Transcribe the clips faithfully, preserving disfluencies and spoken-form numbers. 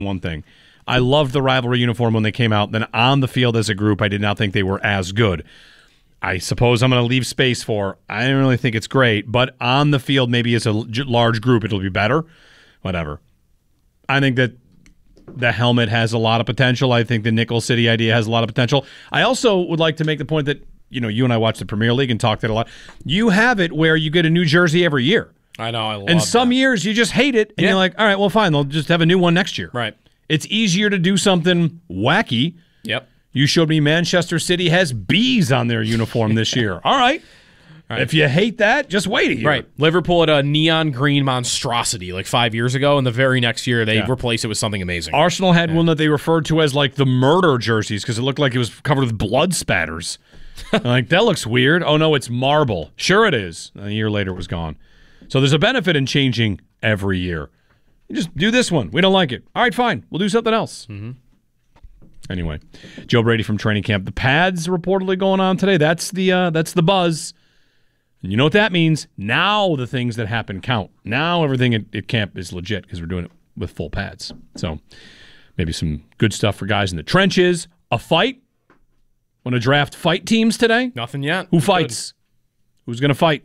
one thing. I loved the rivalry uniform when they came out. Then on the field as a group, I did not think they were as good. I suppose I'm going to leave space for, I don't really think it's great, but on the field, maybe as a large group, it'll be better. Whatever. I think that the helmet has a lot of potential. I think the Nickel City idea has a lot of potential. I also would like to make the point that, you know, you and I watch the Premier League and talked it a lot. You have it where you get a new jersey every year. I know, I love And some that. years you just hate it, and Yeah. you're like, all right, well, fine, they'll just have a new one next year. Right. It's easier to do something wacky. Yep. You showed me Manchester City has bees on their uniform this year. All right. All right. If you hate that, just wait a year. Right. Liverpool had a neon green monstrosity like five years ago, and the very next year they Yeah. replaced it with something amazing. Arsenal had yeah. one that they referred to as like the murder jerseys because it looked like it was covered with blood spatters. Like, that looks weird. Oh, no, it's marble. Sure it is. A year later, it was gone. So there's a benefit in changing every year. You just do this one. We don't like it. All right, fine. We'll do something else. Mm-hmm. Anyway, Joe Brady from training camp. The pads reportedly going on today. That's the uh, that's the buzz. And you know what that means? Now the things that happen count. Now everything at, at camp is legit because we're doing it with full pads. So maybe some good stuff for guys in the trenches. A fight. Want to draft fight teams today? Nothing yet. Who fights? Good. Who's going to fight?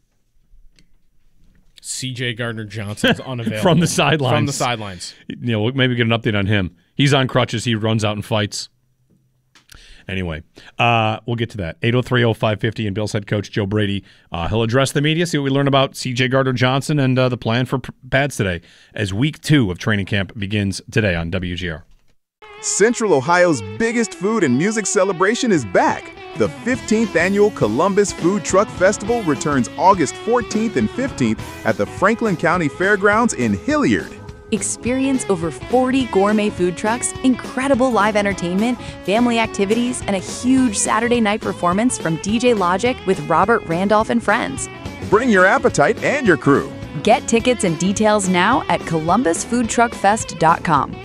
C J Gardner-Johnson's unavailable. From the sidelines. From the sidelines. You know, we'll maybe get an update on him. He's on crutches. He runs out and fights. Anyway, uh, we'll get to that. eight oh three oh five fifty and Bills head coach Joe Brady. Uh, he'll address the media, see what we learn about C J Gardner-Johnson and uh, the plan for pads today as week two of training camp begins today on W G R. Central Ohio's biggest food and music celebration is back. The fifteenth Annual Columbus Food Truck Festival returns August fourteenth and fifteenth at the Franklin County Fairgrounds in Hilliard. Experience over forty gourmet food trucks, incredible live entertainment, family activities, and a huge Saturday night performance from D J Logic with Robert Randolph and friends. Bring your appetite and your crew. Get tickets and details now at columbus food truck fest dot com.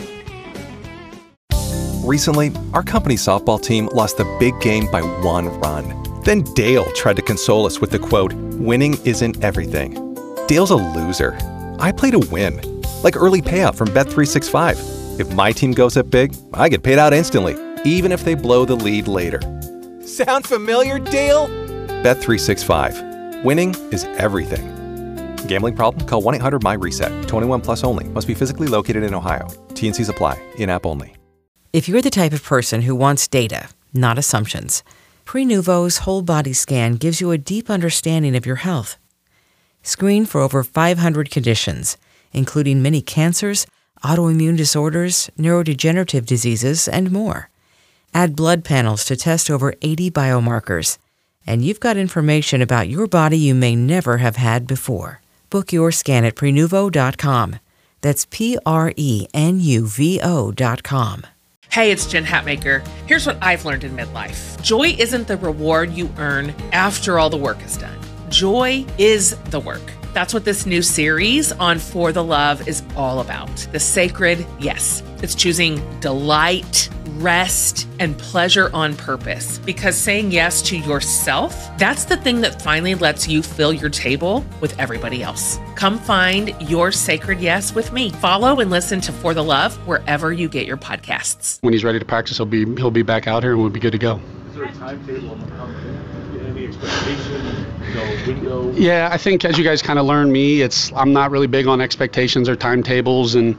Recently, our company's softball team lost a big game by one run. Then Dale tried to console us with the quote, "Winning isn't everything." Dale's a loser. I play to win. Like early payout from Bet three sixty-five. If my team goes up big, I get paid out instantly, even if they blow the lead later. Sound familiar, Dale? Bet three sixty-five. Winning is everything. Gambling problem? Call one eight hundred my reset. twenty-one plus only. Must be physically located in Ohio. T and C's apply. In-app only. If you're the type of person who wants data, not assumptions, Prenuvo's whole body scan gives you a deep understanding of your health. Screen for over five hundred conditions, including many cancers, autoimmune disorders, neurodegenerative diseases, and more. Add blood panels to test over eighty biomarkers, and you've got information about your body you may never have had before. Book your scan at Prenuvo dot com. That's P R E N U V O dot com. Hey, it's Jen Hatmaker. Here's what I've learned in midlife. Joy isn't the reward you earn after all the work is done. Joy is the work. That's what this new series on For the Love is all about. The sacred yes. It's choosing delight, rest, and pleasure on purpose. Because saying yes to yourself, that's the thing that finally lets you fill your table with everybody else. Come find your sacred yes with me. Follow and listen to For the Love wherever you get your podcasts. When he's ready to practice, he'll be he'll be back out here and we'll be good to go. Is there a timetable on how any expectation, no window? Yeah, I think as you guys kind of learn me, it's I'm not really big on expectations or timetables, and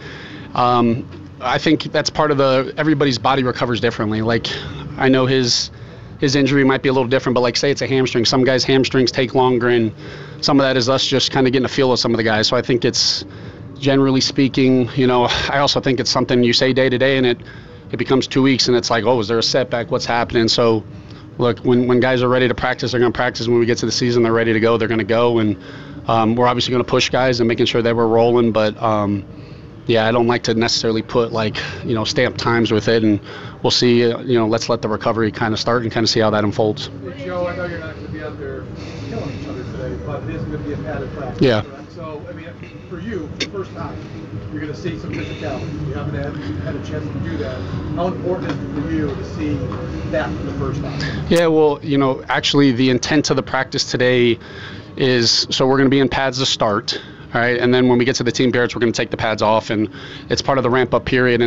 um, I think that's part of the everybody's body recovers differently. Like I know his his injury might be a little different, but like say it's a hamstring. Some guys' hamstrings take longer, and some of that is us just kind of getting a feel of some of the guys. So I think it's generally speaking, you know, I also think it's something you say day to day, and it it becomes two weeks, and it's like, oh, is there a setback? What's happening? So. Look, when, when guys are ready to practice, they're going to practice. When we get to the season, they're ready to go. They're going to go, and um, we're obviously going to push guys and making sure that we're rolling. But um, yeah, I don't like to necessarily put like you know stamp times with it, and we'll see. Uh, you know, let's let the recovery kind of start and kind of see how that unfolds. Hey, Joe, I know you're not going to be out there killing each other today, but it is going to be a padded practice. Yeah. Right? So I mean, for you, the first time, you're going to see some physicality. You haven't had, had a chance to do that. How important is it for you to see that for the first time? Yeah, well, you know, actually the intent of the practice today is, so we're going to be in pads to start. All right, and then when we get to the team periods, we're going to take the pads off, and it's part of the ramp up period. And